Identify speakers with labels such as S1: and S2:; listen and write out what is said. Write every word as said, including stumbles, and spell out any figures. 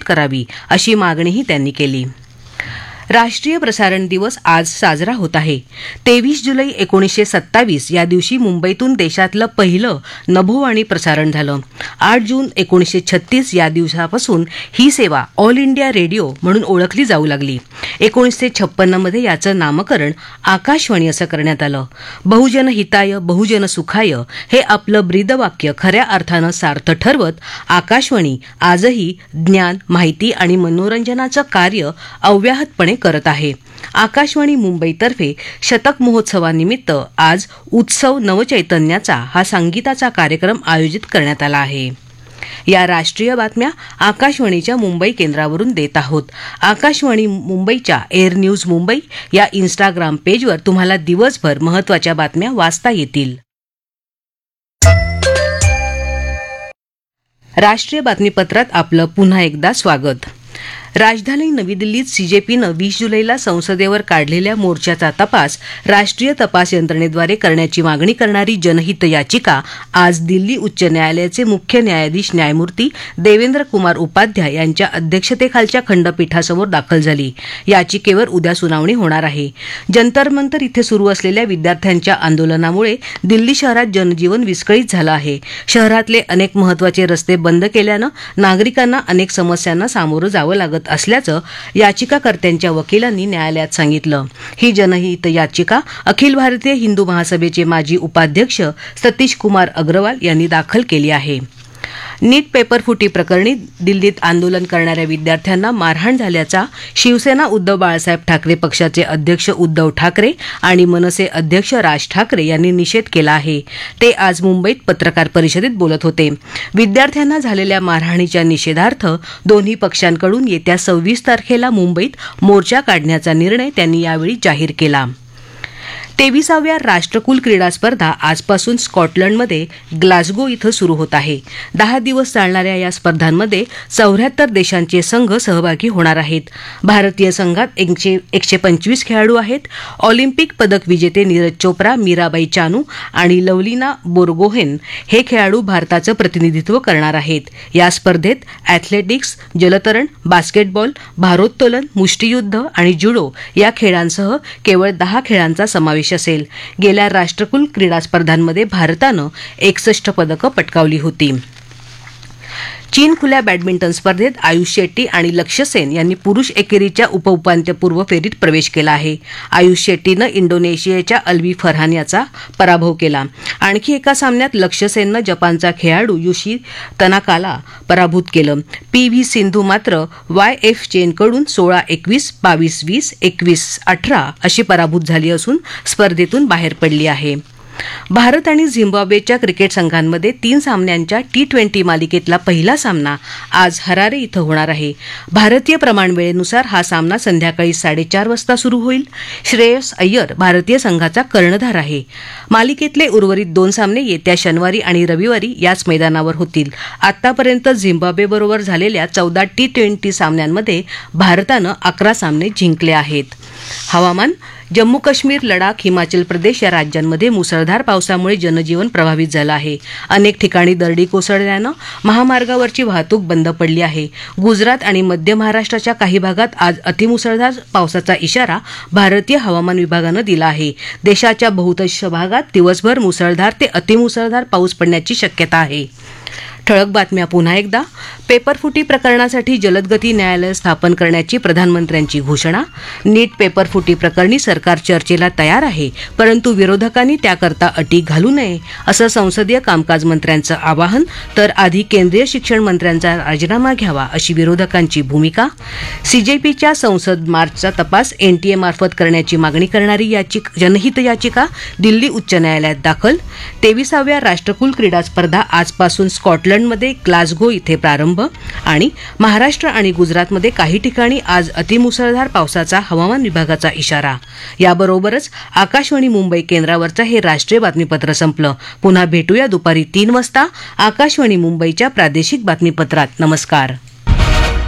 S1: करावी अशी मागणीही त्यांनी केली. राष्ट्रीय प्रसारण दिवस आज साजरा होत आहे. तेवीस जुलै एकोणीसशे सत्तावीस या दिवशी मुंबईतून देशातलं पहिलं नभोवाणी प्रसारण झालं. आठ जून एकोणीसशे छत्तीस या दिवसापासून ही सेवा ऑल इंडिया रेडिओ म्हणून ओळखली जाऊ लागली. एकोणीसशे छप्पन्नमध्ये याचं नामकरण आकाशवाणी असं करण्यात आलं. बहुजन हिताय बहुजन सुखाय हे आपलं ब्रीदवाक्य खऱ्या अर्थानं सार्थ ठरवत आकाशवाणी आजही ज्ञान, माहिती आणि मनोरंजनाचं कार्य अव्याहतपणे करत आहे. आकाशवाणी मुंबईतर्फे शतक महोत्सवानिमित्त आज उत्सव नवचैतन्याचा हा संगीताचा कार्यक्रम आयोजित करण्यात आला आहे. या राष्ट्रीय बातम्या आकाशवाणीच्या मुंबई केंद्रावरून देत आहोत. आकाशवाणी मुंबईच्या एअर न्यूज मुंबई या इन्स्टाग्राम पेजवर तुम्हाला दिवसभर महत्त्वाच्या बातम्या वाचता येतील. राष्ट्रीय बातमीपत्रात आपलं पुन्हा एकदा स्वागत. राजधानी नवी दिल्लीत सीजेपीनं वीस जुलैला संसदेवर काढलेल्या मोर्चाचा तपास राष्ट्रीय तपास यंत्रणेद्वारे करण्याची मागणी करणारी जनहित याचिका आज दिल्ली उच्च न्यायालयाचे मुख्य न्यायाधीश न्यायमूर्ती देवेंद्र कुमार उपाध्याय यांच्या अध्यक्षतेखालच्या खंडपीठासमोर दाखल झाली. याचिकेवर उद्या सुनावणी होणार आहे. जंतर मंतर इथे सुरू असलेल्या विद्यार्थ्यांच्या आंदोलनामुळे दिल्ली शहरात जनजीवन विस्कळीत झालं आहे. शहरातले अनेक महत्त्वाचे रस्ते बंद केल्यानं नागरिकांना अनेक समस्यांना सामोरं जावं लागत असल्याचं याचिकाकर्त्यांच्या वकिलांनी न्यायालयात सांगितलं. ही जनहित याचिका अखिल भारतीय हिंदू महासभेचे माजी उपाध्यक्ष सतीश कुमार अग्रवाल यांनी दाखल केली आहे. नीट पेपरफुटी प्रकरणी दिल्लीत आंदोलन करणाऱ्या विद्यार्थ्यांना मारहाण झाल्याचा शिवसेना उद्धव बाळासाहेब ठाकरे पक्षाचे अध्यक्ष उद्धव ठाकरे आणि मनसे अध्यक्ष राज ठाकरे यांनी निषेध केला आहे. ते आज मुंबईत पत्रकार परिषदेत बोलत होते. विद्यार्थ्यांना झालेल्या मारहाणीच्या निषेधार्थ दोन्ही पक्षांकडून येत्या सव्वीस तारखेला मुंबईत मोर्चा काढण्याचा निर्णय त्यांनी यावेळी जाहीर केला. तेविसाव्या राष्ट्रकुल क्रीडा स्पर्धा आजपासून स्कॉटलंडमध्ये ग्लासगो इथं सुरू होत आहे. दहा दिवस चालणाऱ्या या स्पर्धांमध्ये चौऱ्याहत्तर देशांचे संघ सहभागी होणार आहेत. भारतीय संघात एकशे एकशे पंचवीस खेळाडू आहेत. ऑलिम्पिक पदक विजेते नीरज चोप्रा, मीराबाई चानू आणि लवलीना बोरगोहेन हे खेळाडू भारताचं प्रतिनिधित्व करणार आहेत. या स्पर्धेत अॅथलेटिक्स, जलतरण, बास्केटबॉल, भारोत्तोलन, मुष्टियुद्ध आणि जुडो या खेळांसह केवळ दहा खेळांचा समावेश असेल. गेल्या राष्ट्रकुल क्रीडा स्पर्धांमध्ये भारतानं एकसष्ट पदकं पटकावली होती. चीन खुल्या बॅडमिंटन स्पर्धेत आयुष शेट्टी आणि लक्ष्य सेन यांनी पुरुष एकेरीच्या उपउपांत्यपूर्व फेरीत प्रवेश केला आहे. आयुष शेट्टीनं इंडोनेशियाच्या अल्वी फरहान याचा पराभव केला. आणखी एका सामन्यात लक्ष्य सेननं जपानचा खेळाडू युशी तनाकाला पराभूत केलं. पी व्ही सिंधू मात्र वाय एफ चेनकडून सोळा एकवीस, बावीस वीस, एकवीस अठरा अशी पराभूत झाली असून स्पर्धेतून बाहेर पडली आहे. भारत आणि झिम्बाब्वेच्या क्रिकेट संघांमध्ये तीन सामन्यांच्या टी ट्वेंटी मालिकेतला पहिला सामना आज हरारे इथं होणार आहे. भारतीय प्रमाणवेळेनुसार हा सामना संध्याकाळी साडेचार वाजता सुरू होईल. श्रेयस अय्यर भारतीय संघाचा कर्णधार आहे. मालिकेतले उर्वरित दोन सामने येत्या शनिवारी आणि रविवारी याच मैदानावर होतील. आतापर्यंत झिम्बाब्वेबरोबर झालेल्या चौदा टी ट्वेंटी सामन्यांमध्ये भारतानं अकरा सामने जिंकले आहेत. हवामान. जम्मू काश्मीर, लडाख, हिमाचल प्रदेश या राज्यांमध्ये मुसळधार पावसामुळे जनजीवन प्रभावित झालं आहे. अनेक ठिकाणी दरडी कोसळल्यानं महामार्गावरची वाहतूक बंद पडली आहे. गुजरात आणि मध्य महाराष्ट्राच्या काही भागात आज अतिमुसळधार पावसाचा इशारा भारतीय हवामान विभागानं दिला आहे. देशाच्या बहुतांश भागात दिवसभर मुसळधार ते अतिमुसळधार पाऊस पडण्याची शक्यता आहे. ठळक बातम्या पुन्हा एकदा. पेपरफुटी प्रकरणासाठी जलदगती न्यायालय स्थापन करण्याची प्रधानमंत्र्यांची घोषणा. नीट पेपरफुटी प्रकरणी सरकार चर्चेला तयार आहे, परंतु विरोधकांनी त्याकरता अटी घालू नये असं संसदीय कामकाज मंत्र्यांचं आवाहन. तर आधी केंद्रीय शिक्षण मंत्र्यांचा राजीनामा घ्यावा अशी विरोधकांची भूमिका. सीजेपीच्या संसद मार्चचा तपास एनटीए मार्फत करण्याची मागणी करणारी याचिक जनहित याचिका दिल्ली उच्च न्यायालयात दाखल. तेविसाव्या राष्ट्रकुल क्रीडा स्पर्धा आजपासून स्कॉटलंडमध्ये ग्लासगो इथे प्रारंभ. आणि महाराष्ट्र आणि गुजरातमध्ये काही ठिकाणी आज अतिमुसळधार पावसाचा हवामान विभागाचा इशारा. याबरोबरच आकाशवाणी मुंबई केंद्रावरचं हे राष्ट्रीय बातमीपत्र संपलं. पुन्हा भेटूया दुपारी तीन वाजता आकाशवाणी मुंबईच्या प्रादेशिक बातमीपत्रात. नमस्कार.